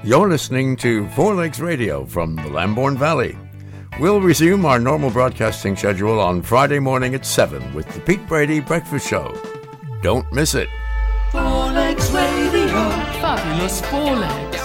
You're listening to Four Legs Radio from the Lambourne Valley. We'll resume our normal broadcasting schedule on Friday morning at 7 with the Pete Brady Breakfast Show. Don't miss it. Four Legs Radio. Fabulous Four Legs.